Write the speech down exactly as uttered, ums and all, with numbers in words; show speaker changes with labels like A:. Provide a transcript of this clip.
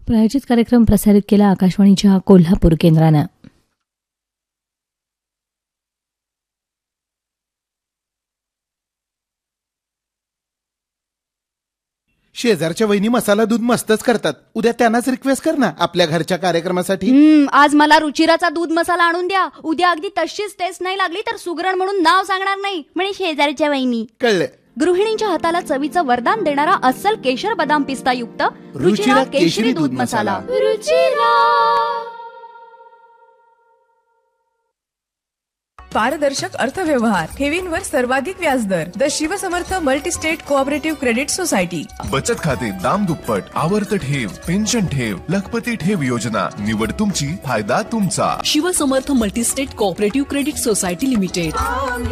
A: प्रायोजित कार्यक्रम प्रसारित केला आकाशवाणीच्या कोल्हापूर केंद्रानं.
B: शेजारच्या वहिनी मसाला दूध मस्तच करतात. उद्या त्यांनाच रिक्वेस्ट कर ना आपल्या घरच्या कार्यक्रमासाठी.
C: आज मला रुचिराचा दूध मसाला आणून द्या. उद्या अगदी तशीच टेस्ट नाही लागली तर सुगरण म्हणून नाव सांगणार नाही म्हणे शेजारच्या वहिनी.
B: कळलं.
C: गृहिणींच्या हाताला चवीचं वरदान देणारा अस्सल केशर बदाम पिस्ता युक्त रुचिरा केशरी दूध मसाला. रुचिरा.
D: पारदर्शक अर्थव्यवहार, ठेवींवर सर्वाधिक व्याजदर. The Shivsamarth multi-state cooperative credit society.
E: बचत खाते दाम दुप्पट, आवर्त ठेव, पेन्शन ठेव, लखपती ठेव योजना. निवड तुमची, फायदा तुमचा.
F: Shivsamarth multi-state cooperative credit society limited.